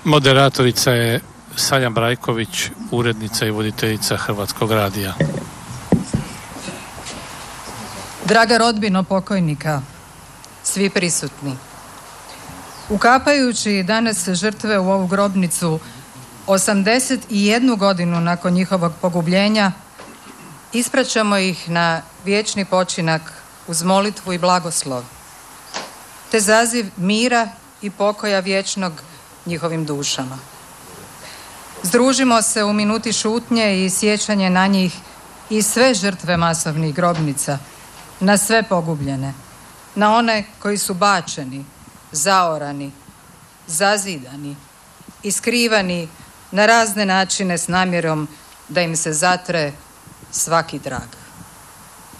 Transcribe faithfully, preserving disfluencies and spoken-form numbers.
Moderatorica je Sanja Brajković, urednica i voditeljica Hrvatskog radija. Draga rodbino pokojnika, svi prisutni. Ukapajući danas žrtve u ovu grobnicu osamdeset jednu godinu nakon njihovog pogubljenja, ispraćamo ih na vječni počinak uz molitvu i blagoslov, te zaziv mira i pokoja vječnog njihovim dušama. Združimo se u minuti šutnje i sjećanje na njih i sve žrtve masovnih grobnica, na sve pogubljene, na one koji su bačeni, zaorani, zazidani i skrivani na razne načine s namjerom da im se zatre svaki trag.